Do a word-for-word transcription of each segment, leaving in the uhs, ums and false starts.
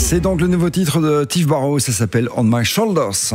C'est donc le nouveau titre de Tiff Barrow, ça s'appelle On My Shoulders.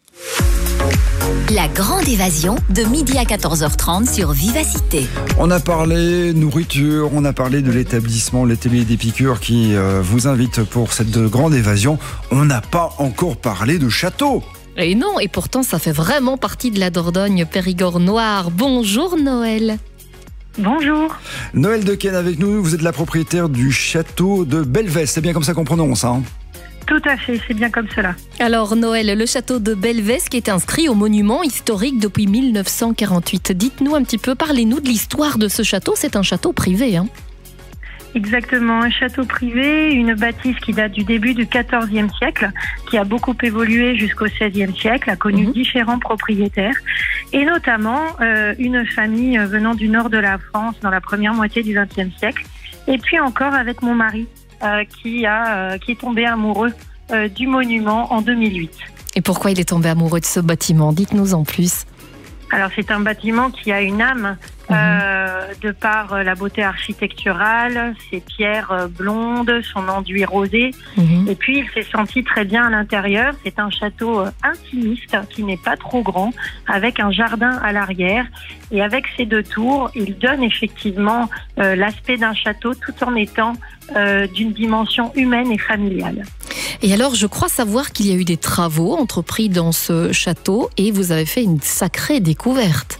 La grande évasion de midi à quatorze heures trente sur Vivacité. On a parlé nourriture, on a parlé de l'établissement l'Atelier des Piqûres qui euh, vous invite pour cette grande évasion. On n'a pas encore parlé de château. Et non, et pourtant ça fait vraiment partie de la Dordogne Périgord noir. Bonjour Noël. Bonjour. Noël Dequesne avec nous, vous êtes la propriétaire du château de Belvès, c'est bien comme ça qu'on prononce, hein? Tout à fait, c'est bien comme cela. Alors Noël, le château de Belvès qui est inscrit au monument historique depuis mille neuf cent quarante-huit. Dites-nous un petit peu, parlez-nous de l'histoire de ce château, c'est un château privé, hein? Exactement, un château privé, une bâtisse qui date du début du quatorzième siècle, qui a beaucoup évolué jusqu'au seizième siècle, a connu mmh. différents propriétaires, et notamment euh, une famille venant du nord de la France dans la première moitié du vingtième siècle, et puis encore avec mon mari euh, qui, a, euh, qui est tombé amoureux euh, du monument en deux mille huit. Et pourquoi il est tombé amoureux de ce bâtiment? Dites-nous en plus. Alors c'est un bâtiment qui a une âme mmh. euh, de par la beauté architecturale, ses pierres blondes, son enduit rosé. Mmh. Et puis il s'est senti très bien à l'intérieur. C'est un château intimiste qui n'est pas trop grand, avec un jardin à l'arrière. Et avec ses deux tours, il donne effectivement euh, l'aspect d'un château tout en étant euh, d'une dimension humaine et familiale. Et alors, je crois savoir qu'il y a eu des travaux entrepris dans ce château et vous avez fait une sacrée découverte.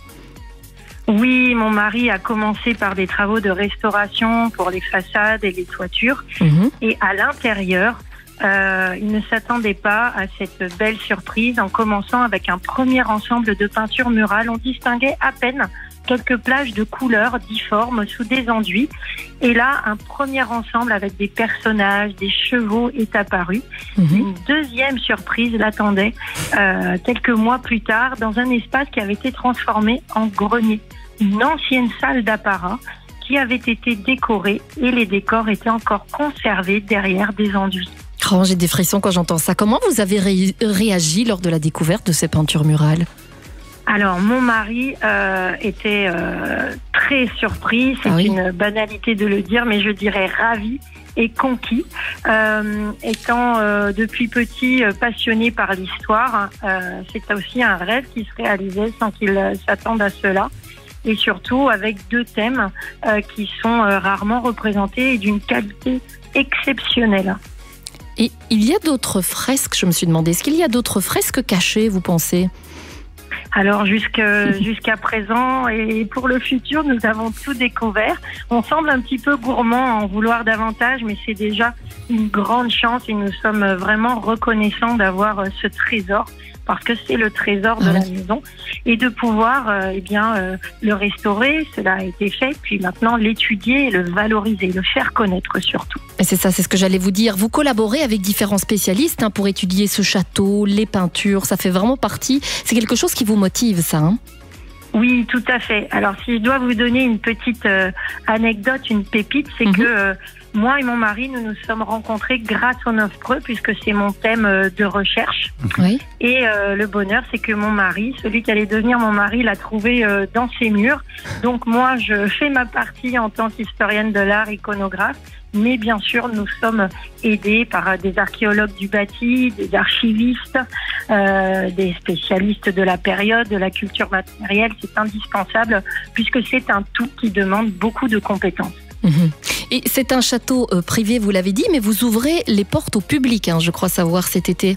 Oui, mon mari a commencé par des travaux de restauration pour les façades et les toitures. Mmh. Et à l'intérieur, euh, il ne s'attendait pas à cette belle surprise. En commençant avec un premier ensemble de peintures murales, on distinguait à peine quelques plages de couleurs difformes sous des enduits. Et là, un premier ensemble avec des personnages, des chevaux est apparu. Mmh. Une deuxième surprise l'attendait euh, quelques mois plus tard dans un espace qui avait été transformé en grenier. Une ancienne salle d'apparat qui avait été décorée et les décors étaient encore conservés derrière des enduits. Oh, j'ai des frissons quand j'entends ça. Comment vous avez ré- réagi lors de la découverte de ces peintures murales ? Alors, mon mari euh, était euh, très surpris, c'est ah oui. une banalité de le dire, mais je dirais ravi et conquis. Euh, étant euh, depuis petit euh, passionné par l'histoire, euh, c'est aussi un rêve qui se réalisait sans qu'il euh, s'attende à cela. Et surtout avec deux thèmes euh, qui sont euh, rarement représentés et d'une qualité exceptionnelle. Et il y a d'autres fresques, je me suis demandé, est-ce qu'il y a d'autres fresques cachées, vous pensez ? Alors jusqu'à, jusqu'à présent et pour le futur, nous avons tout découvert. On semble un petit peu gourmand à en vouloir davantage, mais c'est déjà une grande chance et nous sommes vraiment reconnaissants d'avoir ce trésor, parce que c'est le trésor de ah. la maison, et de pouvoir euh, eh bien, euh, le restaurer. Cela a été fait, puis maintenant l'étudier, le valoriser, le faire connaître surtout. Et c'est ça, c'est ce que j'allais vous dire. Vous collaborez avec différents spécialistes hein, pour étudier ce château, les peintures, ça fait vraiment partie. C'est quelque chose qui vous motive, ça hein ? Oui, tout à fait. Alors, si je dois vous donner une petite euh, anecdote, une pépite, c'est mmh. que euh, moi et mon mari, nous nous sommes rencontrés grâce au Neuf Preux, puisque c'est mon thème euh, de recherche. Oui. Et euh, le bonheur, c'est que mon mari, celui qui allait devenir mon mari, l'a trouvé euh, dans ses murs. Donc moi, je fais ma partie en tant qu'historienne de l'art, iconographe. Mais bien sûr, nous sommes aidés par des archéologues du bâti, des archivistes, euh, des spécialistes de la période, de la culture matérielle. C'est indispensable puisque c'est un tout qui demande beaucoup de compétences. Mmh. Et c'est un château euh, privé, vous l'avez dit, mais vous ouvrez les portes au public, hein, je crois savoir, cet été.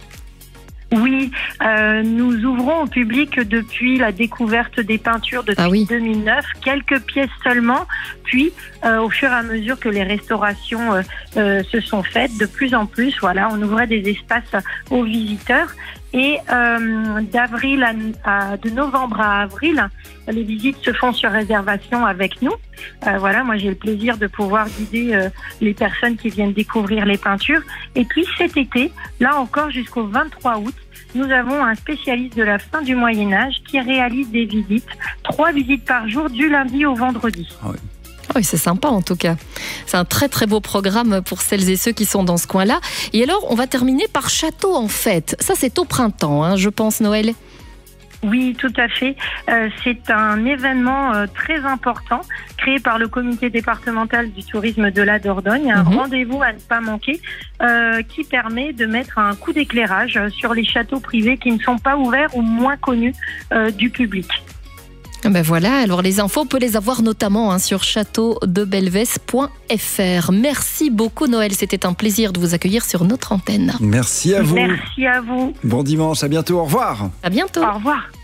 Oui, euh, nous ouvrons au public depuis la découverte des peintures depuis ah oui. deux mille neuf, quelques pièces seulement, puis euh, au fur et à mesure que les restaurations euh, euh, se sont faites, de plus en plus, voilà, on ouvrait des espaces aux visiteurs. Et euh, d'avril à, à de novembre à avril, les visites se font sur réservation avec nous. Euh, voilà, moi j'ai le plaisir de pouvoir guider euh, les personnes qui viennent découvrir les peintures. Et puis cet été, là encore jusqu'au vingt-trois août, nous avons un spécialiste de la fin du Moyen-Âge qui réalise des visites, trois visites par jour du lundi au vendredi. Ah oui. Oui, c'est sympa en tout cas. C'est un très très beau programme pour celles et ceux qui sont dans ce coin-là. Et alors, on va terminer par château en fête. Ça, c'est au printemps, hein, je pense, Noël. Oui, tout à fait. Euh, c'est un événement euh, très important créé par le comité départemental du tourisme de la Dordogne, un mmh. rendez-vous à ne pas manquer euh, qui permet de mettre un coup d'éclairage sur les châteaux privés qui ne sont pas ouverts ou moins connus euh, du public. Ben voilà, alors les infos, on peut les avoir notamment hein, sur château de belvès point f r. Merci beaucoup Noël, c'était un plaisir de vous accueillir sur notre antenne. Merci à vous. Merci à vous. Bon dimanche, à bientôt, au revoir. À bientôt. Au revoir.